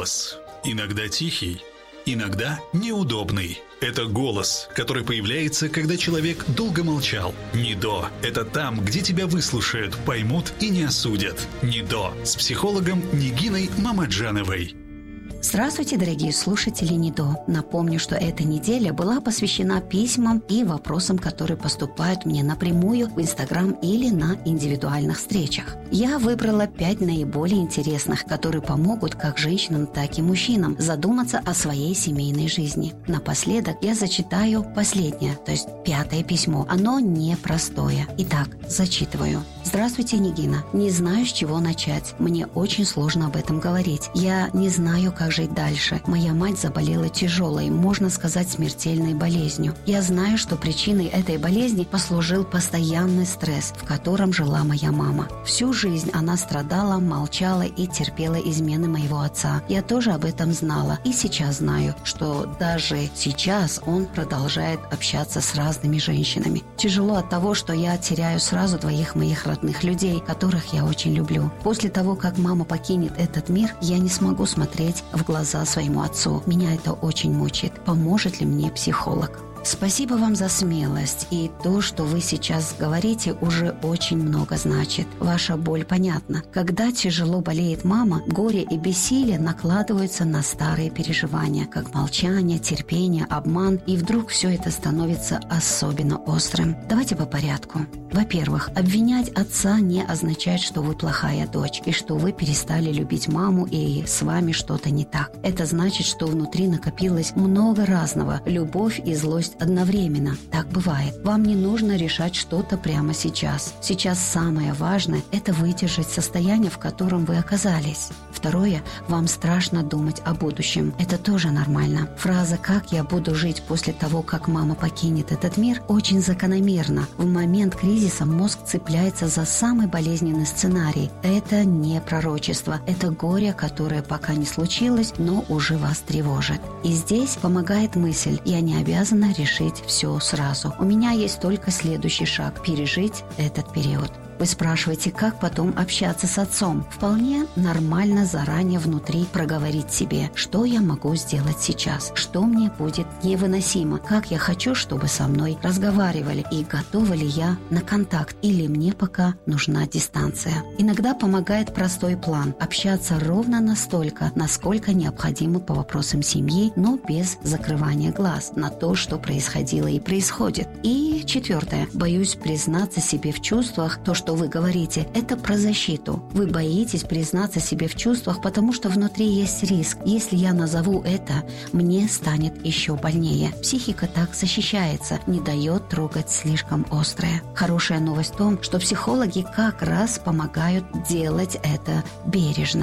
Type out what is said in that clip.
голос. Иногда тихий, иногда неудобный. Это голос, который появляется, когда человек долго молчал. НИДО – это там, где тебя выслушают, поймут и не осудят. НИДО с психологом Нигиной Мамаджановой. Здравствуйте, дорогие слушатели НИДО. Напомню, что эта неделя была посвящена письмам и вопросам, которые поступают мне напрямую в Инстаграм или на индивидуальных встречах. Я выбрала 5 наиболее интересных, которые помогут как женщинам, так и мужчинам задуматься о своей семейной жизни. Напоследок я зачитаю последнее, то есть 5 письмо. Оно непростое. Итак, зачитываю. Здравствуйте, Нигина. Не знаю, с чего начать. Мне очень сложно об этом говорить. Я не знаю, как жить дальше. Моя мать заболела тяжелой, можно сказать, смертельной болезнью. Я знаю, что причиной этой болезни послужил постоянный стресс, в котором жила моя мама. Всю жизнь она страдала, молчала и терпела измены моего отца. Я тоже об этом знала и сейчас знаю, что даже сейчас он продолжает общаться с разными женщинами. Тяжело от того, что я теряю сразу 2 моих родных людей, которых я очень люблю. После того, как мама покинет этот мир, я не смогу смотреть в глаза своему отцу. Меня это очень мучает. Поможет ли мне психолог? Спасибо вам за смелость, и то, что вы сейчас говорите, уже очень много значит. Ваша боль понятна. Когда тяжело болеет мама, горе и бессилие накладываются на старые переживания, как молчание, терпение, обман, и вдруг все это становится особенно острым. Давайте по порядку. Во-первых, обвинять отца не означает, что вы плохая дочь, и что вы перестали любить маму, и с вами что-то не так. Это значит, что внутри накопилось много разного, любовь и злость одновременно. Так бывает. Вам не нужно решать что-то прямо сейчас. Сейчас самое важное – это выдержать состояние, в котором вы оказались. Второе, вам страшно думать о будущем. Это тоже нормально. Фраза «как я буду жить после того, как мама покинет этот мир» очень закономерна. В момент кризиса мозг цепляется за самый болезненный сценарий. Это не пророчество. Это горе, которое пока не случилось, но уже вас тревожит. И здесь помогает мысль «я не обязана решить все сразу. У меня есть только следующий шаг – пережить этот период». Вы спрашиваете, как потом общаться с отцом. Вполне нормально заранее внутри проговорить себе, что я могу сделать сейчас, что мне будет невыносимо, как я хочу, чтобы со мной разговаривали, и готова ли я на контакт, или мне пока нужна дистанция. Иногда помогает простой план – общаться ровно настолько, насколько необходимо по вопросам семьи, но без закрывания глаз на то, что происходило и происходит. И 4. Боюсь признаться себе в чувствах, то, что вы говорите, это про защиту. Вы боитесь признаться себе в чувствах, потому что внутри есть риск. Если я назову это, мне станет еще больнее. Психика так защищается, не дает трогать слишком острое. Хорошая новость в том, что психологи как раз помогают делать это бережно.